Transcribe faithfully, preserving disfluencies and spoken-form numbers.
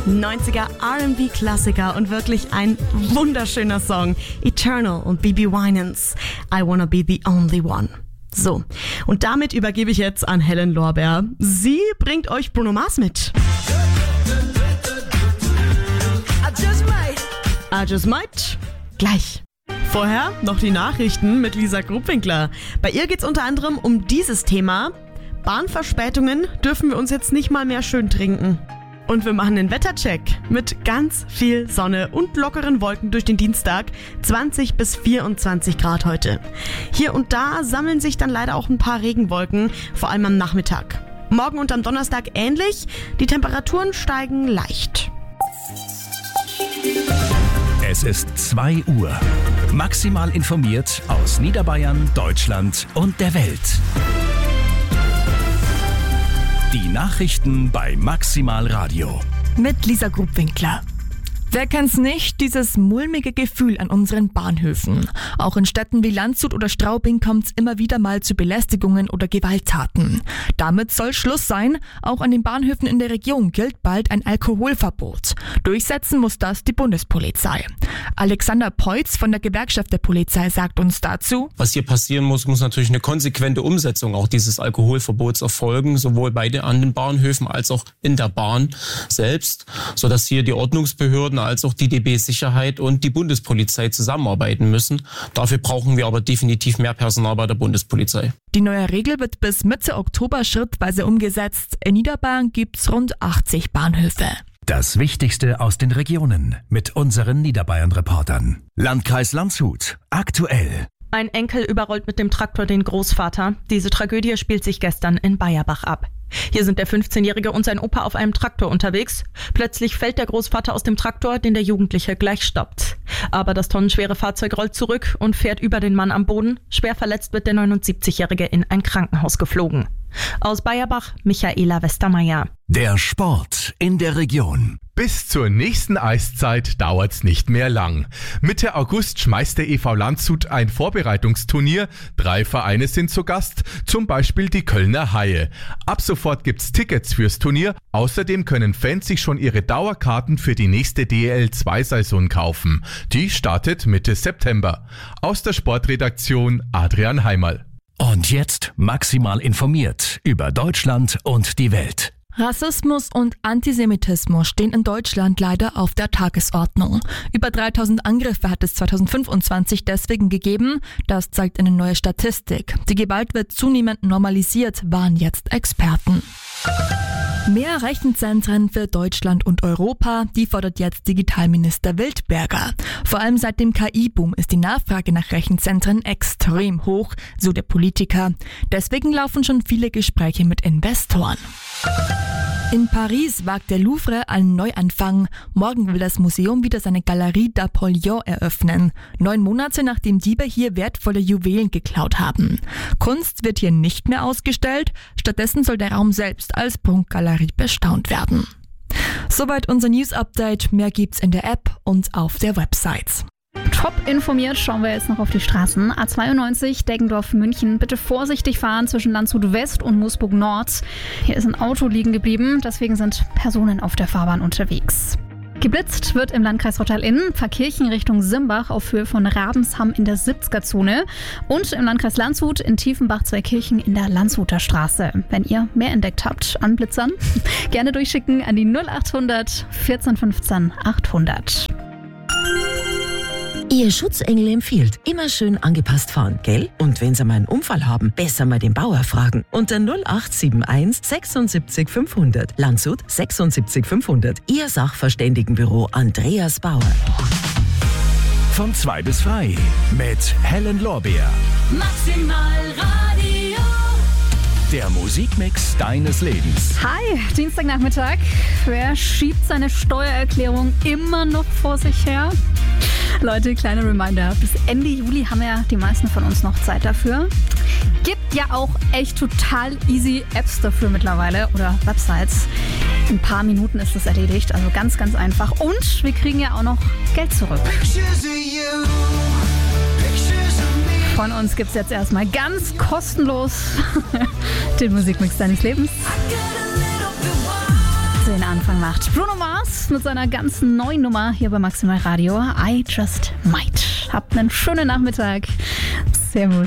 neunziger R and B-Klassiker und wirklich ein wunderschöner Song. Eternal und B B Winans. I wanna be the only one. So, und damit übergebe ich jetzt an Helen Lorbeer. Sie bringt euch Bruno Mars mit. I just might. I just might. Gleich. Vorher noch die Nachrichten mit Lisa Grubwinkler. Bei ihr geht's unter anderem um dieses Thema. Bahnverspätungen dürfen wir uns jetzt nicht mal mehr schön trinken. Und wir machen den Wettercheck mit ganz viel Sonne und lockeren Wolken durch den Dienstag. zwanzig bis vierundzwanzig Grad heute. Hier und da sammeln sich dann leider auch ein paar Regenwolken, vor allem am Nachmittag. Morgen und am Donnerstag ähnlich. Die Temperaturen steigen leicht. Es ist zwei Uhr. Maximal informiert aus Niederbayern, Deutschland und der Welt. Die Nachrichten bei Maximal Radio. Mit Lisa Grubwinkler. Wer kennt's nicht, dieses mulmige Gefühl an unseren Bahnhöfen. Auch in Städten wie Landshut oder Straubing kommt's immer wieder mal zu Belästigungen oder Gewalttaten. Damit soll Schluss sein. Auch an den Bahnhöfen in der Region gilt bald ein Alkoholverbot. Durchsetzen muss das die Bundespolizei. Alexander Peutz von der Gewerkschaft der Polizei sagt uns dazu: Was hier passieren muss, muss natürlich eine konsequente Umsetzung auch dieses Alkoholverbots erfolgen, sowohl bei den, an den Bahnhöfen als auch in der Bahn selbst, sodass hier die Ordnungsbehörden als auch die D B Sicherheit und die Bundespolizei zusammenarbeiten müssen. Dafür brauchen wir aber definitiv mehr Personal bei der Bundespolizei. Die neue Regel wird bis Mitte Oktober schrittweise umgesetzt. In Niederbayern gibt's rund achtzig Bahnhöfe. Das Wichtigste aus den Regionen mit unseren Niederbayern-Reportern. Landkreis Landshut. Aktuell. Ein Enkel überrollt mit dem Traktor den Großvater. Diese Tragödie spielt sich gestern in Bayerbach ab. Hier sind der fünfzehnjährige und sein Opa auf einem Traktor unterwegs. Plötzlich fällt der Großvater aus dem Traktor, den der Jugendliche gleich stoppt. Aber das tonnenschwere Fahrzeug rollt zurück und fährt über den Mann am Boden. Schwer verletzt wird der neunundsiebzigjährige in ein Krankenhaus geflogen. Aus Bayerbach, Michaela Westermeier. Der Sport in der Region. Bis zur nächsten Eiszeit dauert's nicht mehr lang. Mitte August schmeißt der E V Landshut ein Vorbereitungsturnier. Drei Vereine sind zu Gast, zum Beispiel die Kölner Haie. Ab sofort gibt's Tickets fürs Turnier. Außerdem können Fans sich schon ihre Dauerkarten für die nächste D E L zwei Saison kaufen. Die startet Mitte September. Aus der Sportredaktion Adrian Heimerl. Und jetzt maximal informiert über Deutschland und die Welt. Rassismus und Antisemitismus stehen in Deutschland leider auf der Tagesordnung. Über dreitausend Angriffe hat es zweitausendfünfundzwanzig deswegen gegeben. Das zeigt eine neue Statistik. Die Gewalt wird zunehmend normalisiert, waren jetzt Experten. Mehr Rechenzentren für Deutschland und Europa, die fordert jetzt Digitalminister Wildberger. Vor allem seit dem K I-Boom ist die Nachfrage nach Rechenzentren extrem hoch, so der Politiker. Deswegen laufen schon viele Gespräche mit Investoren. In Paris wagt der Louvre einen Neuanfang. Morgen will das Museum wieder seine Galerie d'Apollyon eröffnen. Neun Monate nachdem Diebe hier wertvolle Juwelen geklaut haben. Kunst wird hier nicht mehr ausgestellt. Stattdessen soll der Raum selbst als Prunkgalerie bestaunt werden. Soweit unser News-Update. Mehr gibt's in der App und auf der Website. Top informiert schauen wir jetzt noch auf die Straßen. A zweiundneunzig Deggendorf-München. Bitte vorsichtig fahren zwischen Landshut West und Moosburg Nord. Hier ist ein Auto liegen geblieben, deswegen sind Personen auf der Fahrbahn unterwegs. Geblitzt wird im Landkreis Rottal-Inn, Pfarrkirchen Richtung Simbach auf Höhe von Rabensham in der siebziger-Zone und im Landkreis Landshut in Tiefenbach-Zweikirchen in der Landshuter Straße. Wenn ihr mehr entdeckt habt an Blitzern, gerne durchschicken an die null achthundert vierzehn fünfzehn achthundert. Ihr Schutzengel empfiehlt, immer schön angepasst fahren, gell? Und wenn Sie mal einen Unfall haben, besser mal den Bauer fragen. Unter null acht sieben eins sechsundsiebzig fünfhundert. Landshut sechsundsiebzig fünfhundert. Ihr Sachverständigenbüro Andreas Bauer. Von zwei bis frei mit Helen Lorbeer. Maximal Radio. Der Musikmix deines Lebens. Hi, Dienstagnachmittag. Wer schiebt seine Steuererklärung immer noch vor sich her? Leute, kleiner Reminder, bis Ende Juli haben ja die meisten von uns noch Zeit dafür. Gibt ja auch echt total easy Apps dafür mittlerweile oder Websites. In ein paar Minuten ist das erledigt, also ganz, ganz einfach. Und wir kriegen ja auch noch Geld zurück. Von uns gibt's jetzt erstmal ganz kostenlos den Musikmix deines Lebens. den Anfang macht. Bruno Mars mit seiner ganz neuen Nummer hier bei Maximal Radio. I Just Might. Habt einen schönen Nachmittag. Servus.